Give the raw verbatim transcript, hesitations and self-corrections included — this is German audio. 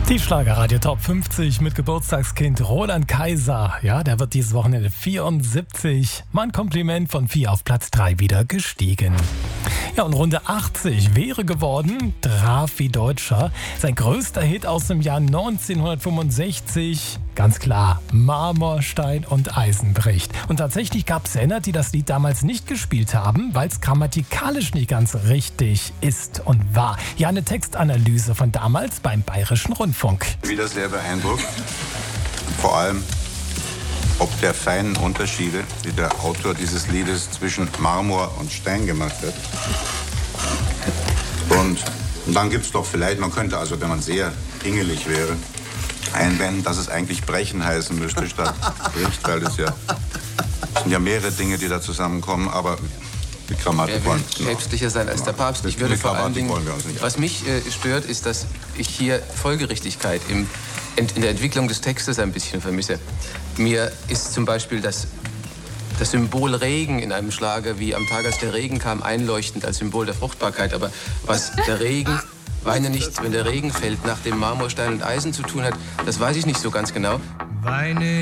Die Schlagerradio Top fünfzig mit Geburtstagskind Roland Kaiser. Ja, der wird dieses Wochenende vierundsiebzig. Mein Kompliment von vier auf Platz drei wieder gestiegen. Ja, und Runde achtzig wäre geworden Brav wie Deutscher. Sein größter Hit aus dem Jahr neunzehnhundertfünfundsechzig. Ganz klar, Marmor, Stein und Eisen bricht. Und tatsächlich gab es Sänger, die das Lied damals nicht gespielt haben, weil es grammatikalisch nicht ganz richtig ist und war. Ja, eine Textanalyse von damals beim Bayerischen Rundfunk. Wieder sehr beeindruckt. Vor allem ob der feinen Unterschiede, die der Autor dieses Liedes zwischen Marmor und Stein gemacht hat. Und, und dann gibt es doch vielleicht, man könnte also, wenn man sehr pingelig wäre, einwenden, dass es eigentlich brechen heißen müsste statt bricht, weil es ja es sind ja mehrere Dinge, die da zusammenkommen, aber die Grammatik er will päpstlicher sein als der Papst. Ich würde vor allen Dingen, was mich äh, stört, ist, dass ich hier Folgerichtigkeit im, in, in der Entwicklung des Textes ein bisschen vermisse. Mir ist zum Beispiel das, das Symbol Regen in einem Schlager wie Am Tag, als der Regen kam, einleuchtend als Symbol der Fruchtbarkeit. Aber was der Regen, weine nicht, wenn der Regen fällt, nach dem Marmor, Stein und Eisen zu tun hat, das weiß ich nicht so ganz genau. Weine